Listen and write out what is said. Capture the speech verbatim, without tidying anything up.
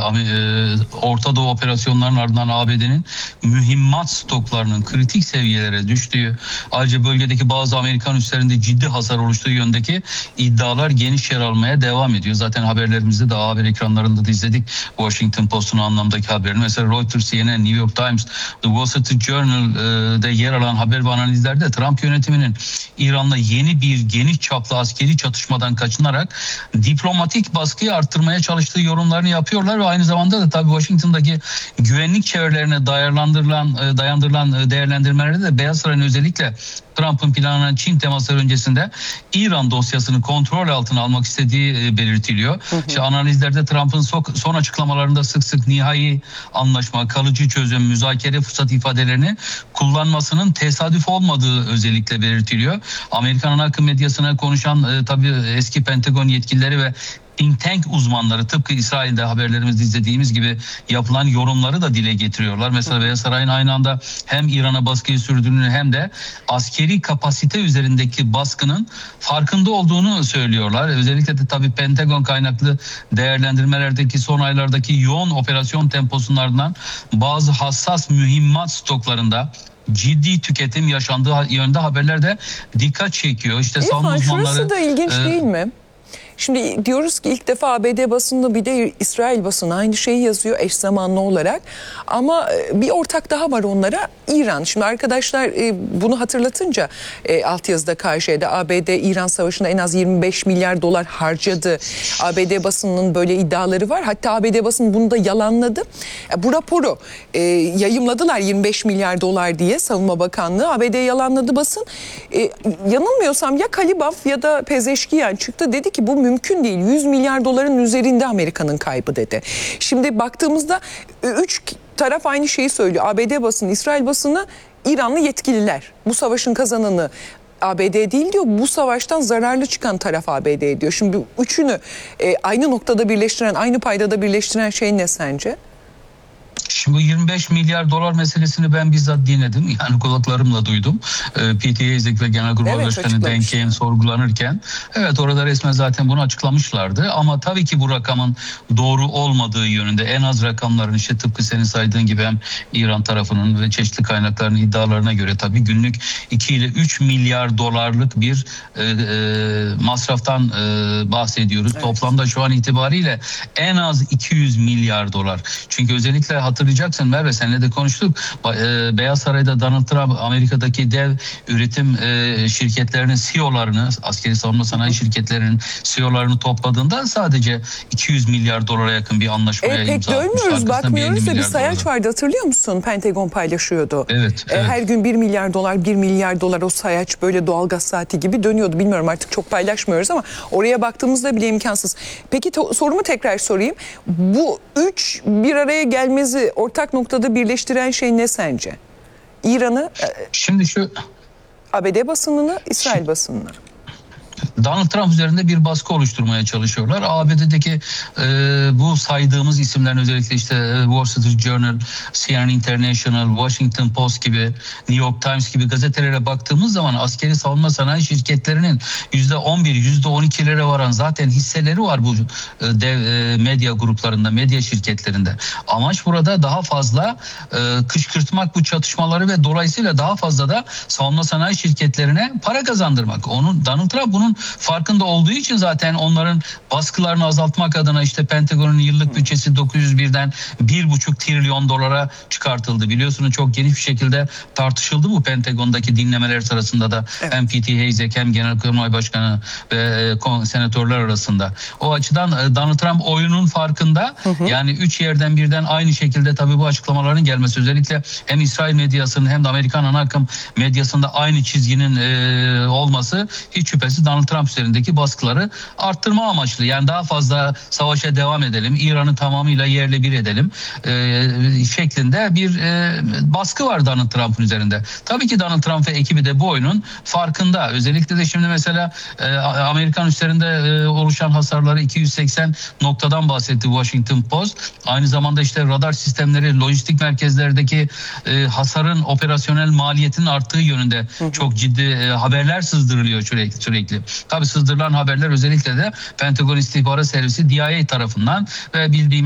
Orta Doğu operasyonlarının ardından A B D'nin mühimmat stoklarının kritik seviyelere düştüğü, ayrıca bölgedeki bazı Amerikan üslerinde ciddi hasar oluştuğu yöndeki iddialar geniş yer almaya devam ediyor. Zaten haberlerimizde de haber ekranlarında da izledik. Washington Post'un anlamdaki haberini. Mesela Reuters, C N N, New York Times, The Wall Street Journal'de yer alan haber ve analizlerde Trump yönetiminin İran'la yeni bir geniş çaplı askeri çatışmadan kaçınarak diplomatik baskıyı arttırmaya çalıştığı yorumlarını yapıyorlar ve aynı zamanda da tabii Washington'daki güvenlik çevrelerine dayandırılan, dayandırılan değerlendirmelerde de Beyaz Saray'ın özellikle Trump'ın planlanan Çin temasları öncesinde İran dosyasını kontrol altına almak istediği belirtiliyor. Hı hı. İşte analizlerde Trump'ın son açıklamalarında sık sık nihai anlaşma, kalıcı çözüm, müzakere fırsat ifadelerini kullanmasının tesadüf olmadığı özellikle belirtiliyor. Amerikan ana akım medyasına konuşan e, tabii eski Pentagon yetkilileri ve think tank uzmanları tıpkı İsrail'de haberlerimizde izlediğimiz gibi yapılan yorumları da dile getiriyorlar. Mesela Beyaz Saray'ın aynı anda hem İran'a baskıyı sürdüğünü hem de askeri kapasite üzerindeki baskının farkında olduğunu söylüyorlar. Özellikle de tabii Pentagon kaynaklı değerlendirmelerdeki son aylardaki yoğun operasyon temposunun ardından bazı hassas mühimmat stoklarında ciddi tüketim yaşandığı yönde haberler de dikkat çekiyor. İşte savunma uzmanları... Şurası da ilginç e, değil mi? Şimdi diyoruz ki ilk defa A B D basında bir de İsrail basını aynı şeyi yazıyor eş zamanlı olarak. Ama bir ortak daha var onlara, İran. Şimdi arkadaşlar bunu hatırlatınca altyazıda karşıya da A B D İran savaşında en az yirmi beş milyar dolar harcadı. A B D basınının böyle iddiaları var. Hatta A B D basını bunu da yalanladı. Bu raporu yayımladılar yirmi beş milyar dolar diye Savunma Bakanlığı. A B D yalanladı basın. Yanılmıyorsam ya Kalibaf ya da Pezeşkiyan çıktı, dedi ki bu mümkün değil. yüz milyar doların üzerinde Amerika'nın kaybı dedi. Şimdi baktığımızda üç taraf aynı şeyi söylüyor. A B D basını, İsrail basını, İranlı yetkililer. Bu savaşın kazananı A B D değil diyor. Bu savaştan zararlı çıkan taraf A B D diyor. Şimdi bu üçünü e, aynı noktada birleştiren, aynı paydada birleştiren şey ne sence? Şimdi bu yirmi beş milyar dolar meselesini ben bizzat dinledim. Yani kulaklarımla duydum. E, P T Hegseth ve Genelkurmay evet, Başkanı Dan Kane sorgulanırken. Evet, orada resmen zaten bunu açıklamışlardı. Ama tabii ki bu rakamın doğru olmadığı yönünde en az rakamların işte tıpkı senin saydığın gibi hem İran tarafının ve çeşitli kaynakların iddialarına göre tabii günlük iki ile üç milyar dolarlık bir e, e, masraftan e, bahsediyoruz. Evet. Toplamda şu an itibariyle en az iki yüz milyar dolar. Çünkü özellikle hatırlayacaksın Merve, seninle de konuştuk. Beyaz Saray'da Donald Trump Amerika'daki dev üretim şirketlerinin C E O'larını, askeri savunma sanayi şirketlerinin C E O'larını topladığında sadece iki yüz milyar dolara yakın bir anlaşmaya e, imza atmış. Pek dönmüyoruz, bakmıyoruz da bir sayaç dolara vardı, hatırlıyor musun? Pentagon paylaşıyordu. Evet, evet. Her gün bir milyar dolar, bir milyar dolar o sayaç böyle doğalgaz saati gibi dönüyordu. Bilmiyorum, artık çok paylaşmıyoruz ama oraya baktığımızda bile imkansız. Peki sorumu tekrar sorayım. Bu üç bir araya gelmesi, ortak noktada birleştiren şey ne sence? İran'ı, şimdi şu A B D basınını, İsrail basınını. Donald Trump üzerinde bir baskı oluşturmaya çalışıyorlar. A B D'deki e, bu saydığımız isimlerin özellikle işte Wall Street Journal, C N N International, Washington Post gibi, New York Times gibi gazetelere baktığımız zaman askeri savunma sanayi şirketlerinin yüzde on bir, yüzde on ikilere varan zaten hisseleri var bu e, dev e, medya gruplarında, medya şirketlerinde. Amaç burada daha fazla e, kışkırtmak bu çatışmaları ve dolayısıyla daha fazla da savunma sanayi şirketlerine para kazandırmak. Onun Donald Trump bunun farkında olduğu için zaten onların baskılarını azaltmak adına işte Pentagon'un yıllık bütçesi dokuz yüz birden bir buçuk trilyon dolara çıkartıldı. Biliyorsunuz çok geniş bir şekilde tartışıldı bu Pentagon'daki dinlemeler sırasında da, evet. Hem P T Hegseth hem Genelkurmay Başkanı ve senatörler arasında. O açıdan Donald Trump oyunun farkında. Hı hı. Yani üç yerden birden aynı şekilde tabii bu açıklamaların gelmesi, özellikle hem İsrail medyasının hem de Amerikan ana akım medyasında aynı çizginin e, olması hiç şüphesiz Donald Trump üzerindeki baskıları arttırma amaçlı. Yani daha fazla savaşa devam edelim, İran'ı tamamıyla yerle bir edelim e, şeklinde bir e, baskı var Donald Trump'ın üzerinde. Tabii ki Donald Trump ve ekibi de bu oyunun farkında. Özellikle de şimdi mesela e, Amerikan üslerinde e, oluşan hasarları iki yüz seksen noktadan bahsetti Washington Post. Aynı zamanda işte radar sistemleri, lojistik merkezlerdeki e, hasarın operasyonel maliyetinin arttığı yönünde hı hı. çok ciddi e, haberler sızdırılıyor sürekli. sürekli. Tabii sızdırılan haberler özellikle de Pentagon İstihbarat Servisi D I A tarafından ve bildiğim